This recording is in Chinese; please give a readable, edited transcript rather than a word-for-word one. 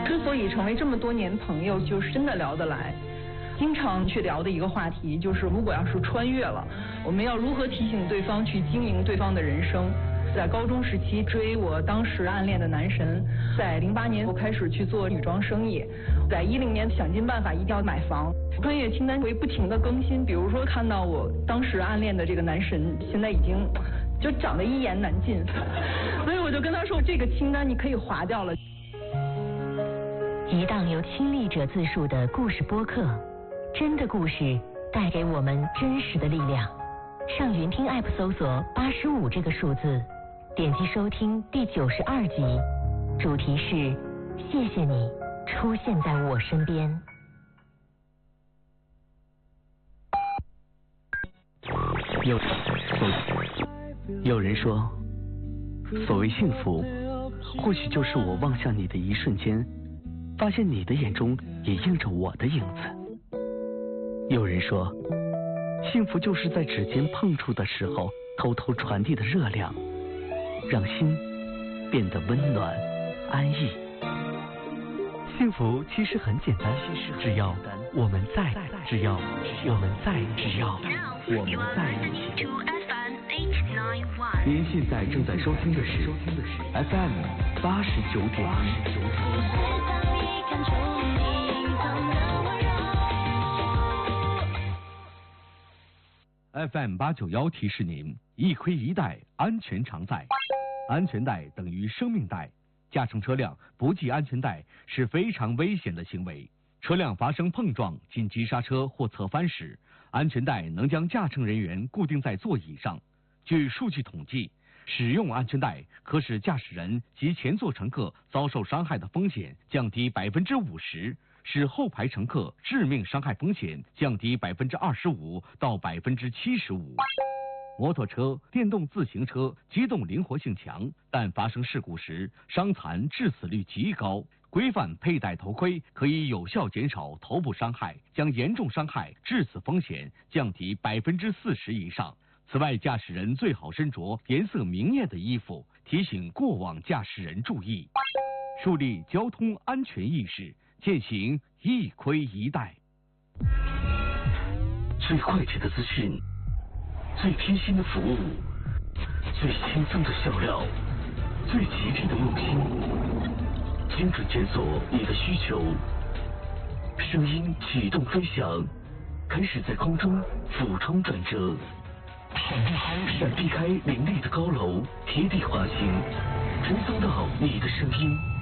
之所以成为这么多年朋友，就是真的聊得来。经常去聊的一个话题就是，如果要是穿越了，我们要如何提醒对方去经营对方的人生。在高中时期追我当时暗恋的男神，在08年我开始去做女装生意，在10年想尽办法一定要买房。穿越清单会不停的更新，比如说看到我当时暗恋的这个男神现在已经就长得一言难尽，所以我就跟他说，这个清单你可以划掉了。 一档由亲历者自述的故事播客，真的故事带给我们真实的力量。上云听 app 搜索85这个数字，点击收听第92集，主题是谢谢你出现在我身边。 有人说，所谓幸福，或许就是我望向你的一瞬间，发现你的眼中也映着我的影子。有人说，幸福就是在指尖碰触的时候偷偷传递的热量，让心变得温暖安逸。幸福其实很简单，只要我们在，只要我们在，只要我们在一起。您现在正在收听的是 FM 89.1。 FM 891提示您：一盔一带，安全常在。安全带等于生命带，驾乘车辆不系安全带是非常危险的行为。车辆发生碰撞、紧急刹车或侧翻时，安全带能将驾乘人员固定在座椅上。据数据统计，使用安全带可使驾驶人及前座乘客遭受伤害的风险降低50%。使后排乘客致命伤害风险降低25%到75%。摩托车、电动自行车机动灵活性强，但发生事故时伤残致死率极高。规范佩戴头盔可以有效减少头部伤害，将严重伤害致死风险降低40%以上。此外，驾驶人最好身着颜色明艳的衣服，提醒过往驾驶人注意，树立交通安全意识。践行一盔一带， 最快捷的资讯，最贴心的服务，最轻松的笑料，最吉利的用心，精准检索你的需求。声音启动飞翔，开始在空中俯冲转折，闪避开林立的高楼，贴地滑行，传送到你的声音。